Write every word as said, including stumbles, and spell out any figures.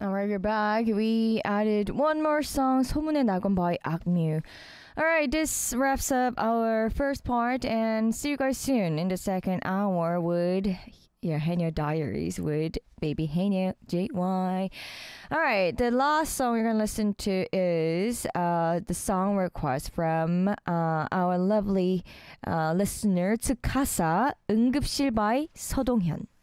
Alright, we're back. We added one more song, 소문의 낙원 by Akmu. Alright, this wraps up our first part, and see you guys soon in the second hour with your Haenyeo Diaries with Baby Haenyeo J Y. Alright, the last song we're gonna listen to is uh, the song request from uh, our lovely uh, listener, Tsukasa, 응급실 by 서동현.